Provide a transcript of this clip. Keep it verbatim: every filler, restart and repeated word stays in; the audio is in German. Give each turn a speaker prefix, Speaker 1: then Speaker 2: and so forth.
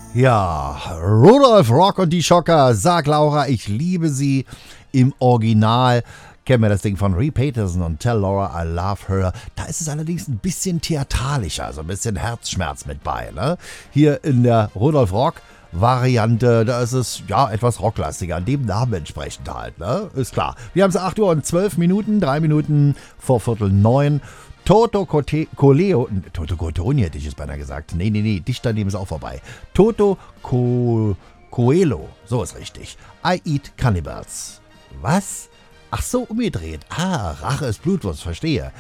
Speaker 1: Ja, Rudolf Rock und die Schocker. Sag Laura, ich liebe sie im Original. Kennen wir das Ding von Ray Peterson und Tell Laura I Love Her. Da ist es allerdings ein bisschen theatralischer, also ein bisschen Herzschmerz mit bei. Ne? Hier in der Rudolf Rock Variante, da ist es ja etwas rocklastiger, dem Namen entsprechend halt, ne? Ist klar. Wir haben es acht Uhr und zwölf Minuten, drei Minuten vor Viertel neun. Toto Cote- Coleo, Toto Cotoni hätte ich es beinahe gesagt. Nee, nee, nee, dicht daneben ist auch vorbei. Toto Co- Coelho, so ist richtig. I Eat Cannibals. Was? Ach so, umgedreht. Ah, Rache ist Blutwurst, verstehe.